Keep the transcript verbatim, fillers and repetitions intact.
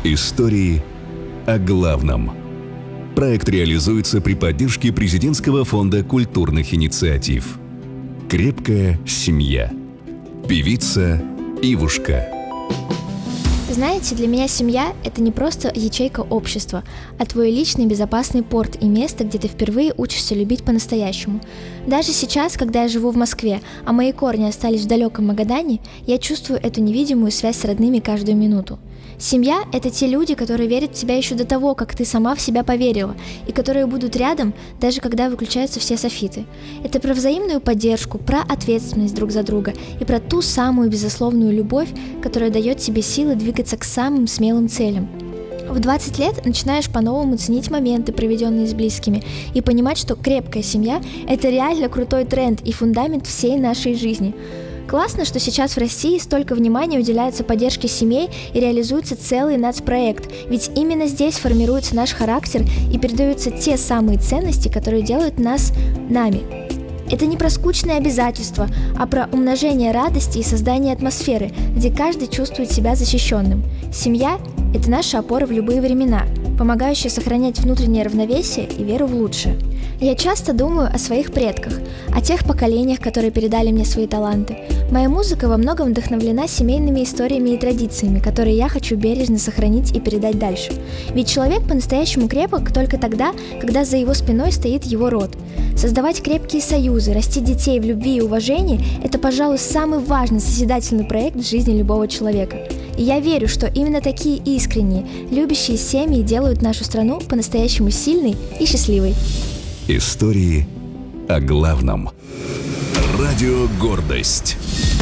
Истории о главном. Проект реализуется при поддержке Президентского фонда культурных инициатив. Крепкая семья. Певица Ивушка. Знаете, для меня семья – это не просто ячейка общества, а твой личный безопасный порт и место, где ты впервые учишься любить по-настоящему. Даже сейчас, когда я живу в Москве, а мои корни остались в далеком Магадане, я чувствую эту невидимую связь с родными каждую минуту. Семья – это те люди, которые верят в тебя еще до того, как ты сама в себя поверила, и которые будут рядом, даже когда выключаются все софиты. Это про взаимную поддержку, про ответственность друг за друга и про ту самую безусловную любовь, которая дает тебе силы двигаться к самым смелым целям. В двадцать лет начинаешь по-новому ценить моменты, проведенные с близкими, и понимать, что крепкая семья – это реально крутой тренд и фундамент всей нашей жизни. Классно, что сейчас в России столько внимания уделяется поддержке семей и реализуется целый нацпроект, ведь именно здесь формируется наш характер и передаются те самые ценности, которые делают нас нами. Это не про скучные обязательства, а про умножение радости и создание атмосферы, где каждый чувствует себя защищенным. Семья – это наша опора в любые времена, помогающая сохранять внутреннее равновесие и веру в лучшее. Я часто думаю о своих предках, о тех поколениях, которые передали мне свои таланты. Моя музыка во многом вдохновлена семейными историями и традициями, которые я хочу бережно сохранить и передать дальше. Ведь человек по-настоящему крепок только тогда, когда за его спиной стоит его род. Создавать крепкие союзы, растить детей в любви и уважении – это, пожалуй, самый важный созидательный проект в жизни любого человека. И я верю, что именно такие искренние, любящие семьи делают нашу страну по-настоящему сильной и счастливой. Истории о главном. Радио «Гордость».